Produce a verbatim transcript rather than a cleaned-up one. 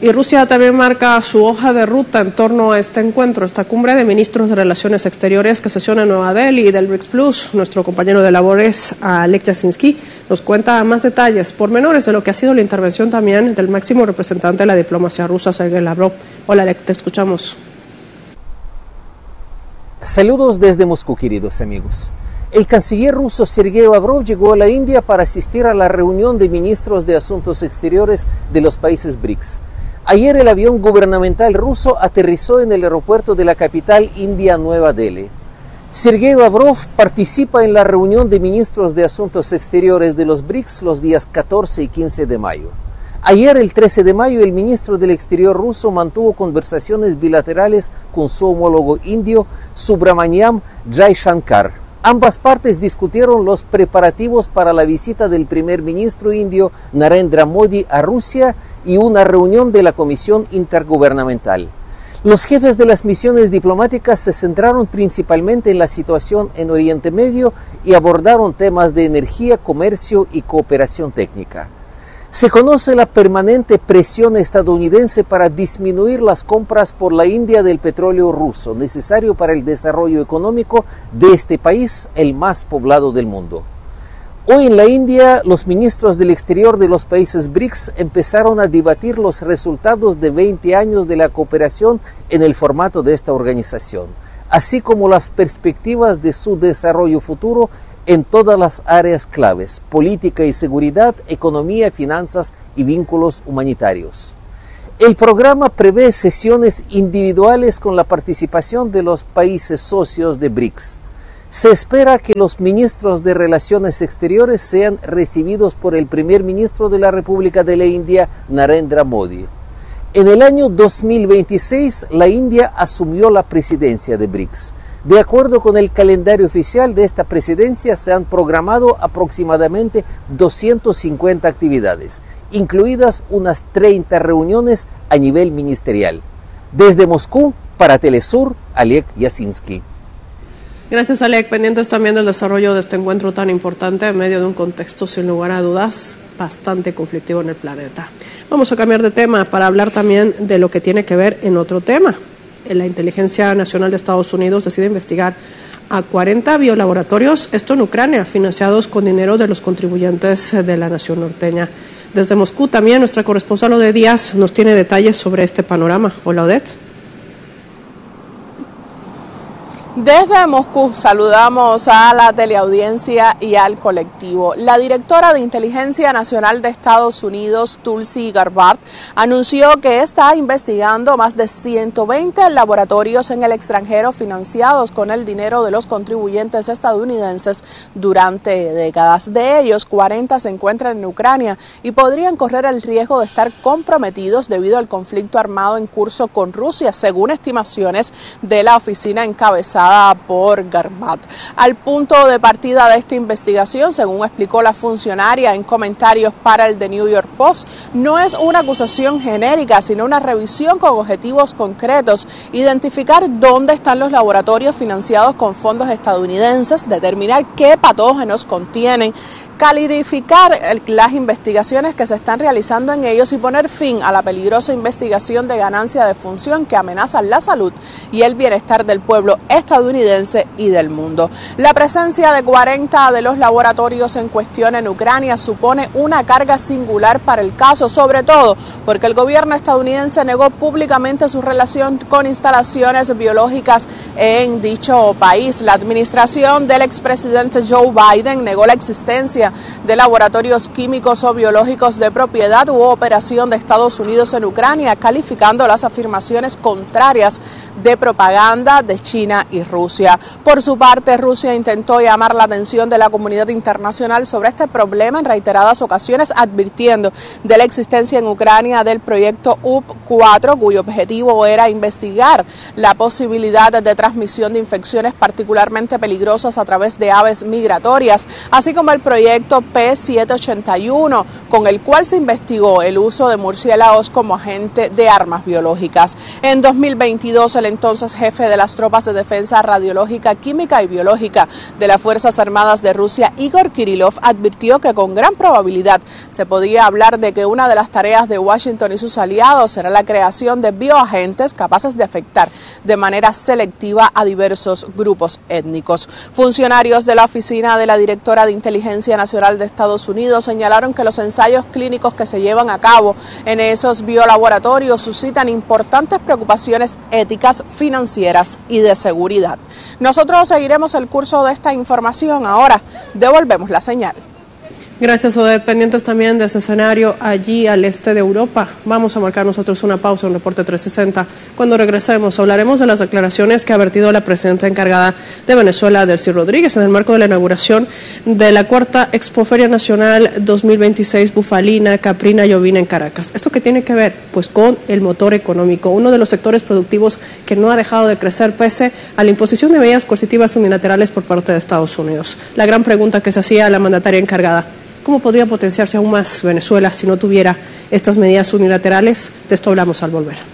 Y Rusia también marca su hoja de ruta en torno a este encuentro, esta cumbre de ministros de Relaciones Exteriores que sesiona en Nueva Delhi y del BRICS Plus. Nuestro compañero de labores, Alek Jasinski, nos cuenta más detalles, pormenores de lo que ha sido la intervención también del máximo representante de la diplomacia rusa, Sergei Lavrov. Hola Alek, te escuchamos. Saludos desde Moscú, queridos amigos. El canciller ruso Sergei Lavrov llegó a la India para asistir a la reunión de ministros de Asuntos Exteriores de los países BRICS. Ayer el avión gubernamental ruso aterrizó en el aeropuerto de la capital india Nueva Delhi. Sergei Lavrov participa en la reunión de ministros de Asuntos Exteriores de los BRICS los días catorce y quince de mayo. Ayer, el trece de mayo, el ministro del Exterior ruso mantuvo conversaciones bilaterales con su homólogo indio Subramaniam Jaishankar. Ambas partes discutieron los preparativos para la visita del primer ministro indio Narendra Modi a Rusia y una reunión de la Comisión Intergubernamental. Los jefes de las misiones diplomáticas se centraron principalmente en la situación en Oriente Medio y abordaron temas de energía, comercio y cooperación técnica. Se conoce la permanente presión estadounidense para disminuir las compras por la India del petróleo ruso, necesario para el desarrollo económico de este país, el más poblado del mundo. Hoy en la India, los ministros del exterior de los países BRICS empezaron a debatir los resultados de veinte años de la cooperación en el formato de esta organización, así como las perspectivas de su desarrollo futuro en todas las áreas claves: política y seguridad, economía, finanzas y vínculos humanitarios. El programa prevé sesiones individuales con la participación de los países socios de BRICS. Se espera que los ministros de Relaciones Exteriores sean recibidos por el primer ministro de la República de la India, Narendra Modi. En el año dos mil veintiséis, la India asumió la presidencia de BRICS. De acuerdo con el calendario oficial de esta presidencia, se han programado aproximadamente doscientas cincuenta actividades, incluidas unas treinta reuniones a nivel ministerial. Desde Moscú, para Telesur, Alek Jasinski. Gracias, Alek. Pendientes también del desarrollo de este encuentro tan importante en medio de un contexto, sin lugar a dudas, bastante conflictivo en el planeta. Vamos a cambiar de tema para hablar también de lo que tiene que ver en otro tema. La Inteligencia Nacional de Estados Unidos decide investigar a cuarenta biolaboratorios, esto en Ucrania, financiados con dinero de los contribuyentes de la nación norteña. Desde Moscú también nuestra corresponsal Odette Díaz nos tiene detalles sobre este panorama. Hola, Odette. Desde Moscú saludamos a la teleaudiencia y al colectivo. La directora de Inteligencia Nacional de Estados Unidos, Tulsi Gabbard, anunció que está investigando más de ciento veinte laboratorios en el extranjero financiados con el dinero de los contribuyentes estadounidenses durante décadas. De ellos, cuarenta se encuentran en Ucrania y podrían correr el riesgo de estar comprometidos debido al conflicto armado en curso con Rusia, según estimaciones de la oficina encabezada por Gabbard. Al punto de partida de esta investigación, según explicó la funcionaria en comentarios para el The New York Post, no es una acusación genérica, sino una revisión con objetivos concretos: identificar dónde están los laboratorios financiados con fondos estadounidenses, determinar qué patógenos contienen, clarificar las investigaciones que se están realizando en ellos y poner fin a la peligrosa investigación de ganancia de función que amenaza la salud y el bienestar del pueblo estadounidense y del mundo. La presencia de cuarenta de los laboratorios en cuestión en Ucrania supone una carga singular para el caso, sobre todo porque el gobierno estadounidense negó públicamente su relación con instalaciones biológicas en dicho país. La administración del expresidente Joe Biden negó la existencia de laboratorios químicos o biológicos de propiedad u operación de Estados Unidos en Ucrania, calificando las afirmaciones contrarias de propaganda de China y Rusia. Por su parte, Rusia intentó llamar la atención de la comunidad internacional sobre este problema en reiteradas ocasiones, advirtiendo de la existencia en Ucrania del proyecto U P cuatro, cuyo objetivo era investigar la posibilidad de transmisión de infecciones particularmente peligrosas a través de aves migratorias, así como el proyecto proyecto P setecientos ochenta y uno, con el cual se investigó el uso de murciélagos como agente de armas biológicas. En dos mil veintidós, el entonces jefe de las tropas de defensa radiológica, química y biológica de las Fuerzas Armadas de Rusia, Igor Kirillov, advirtió que con gran probabilidad se podía hablar de que una de las tareas de Washington y sus aliados será la creación de bioagentes capaces de afectar de manera selectiva a diversos grupos étnicos. Funcionarios de la oficina de la directora de Inteligencia Nacional de Estados Unidos señalaron que los ensayos clínicos que se llevan a cabo en esos biolaboratorios suscitan importantes preocupaciones éticas, financieras y de seguridad. Nosotros seguiremos el curso de esta información. Ahora devolvemos la señal. Gracias, Odette. Pendientes también de ese escenario allí al este de Europa. Vamos a marcar nosotros una pausa en Reporte trescientos sesenta. Cuando regresemos hablaremos de las declaraciones que ha vertido la presidenta encargada de Venezuela, Delcy Rodríguez, en el marco de la inauguración de la cuarta Expoferia Nacional dos mil veintiséis Bufalina, Caprina y Ovina en Caracas. ¿Esto qué tiene que ver? Pues con el motor económico, uno de los sectores productivos que no ha dejado de crecer pese a la imposición de medidas coercitivas unilaterales por parte de Estados Unidos. La gran pregunta que se hacía a la mandataria encargada: ¿cómo podría potenciarse aún más Venezuela si no tuviera estas medidas unilaterales? De esto hablamos al volver.